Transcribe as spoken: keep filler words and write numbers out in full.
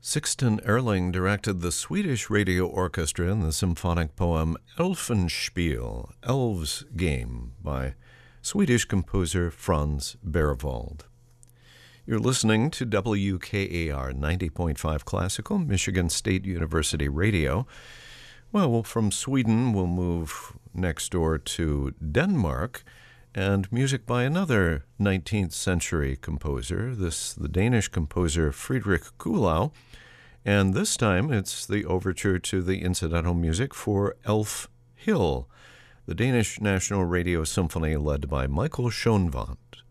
Sixten Ehrling directed the Swedish Radio Orchestra in the symphonic poem Elfenspiel, Elves' Game, by Swedish composer Franz Berwald. You're listening to W K A R ninety point five Classical, Michigan State University Radio. Well, from Sweden, we'll move next door to Denmark, and music by another nineteenth century composer, this the Danish composer Friedrich Kuhlau, and this time it's the overture to the incidental music for Elf Hill, the Danish National Radio Symphony led by Michael Schoenwandt.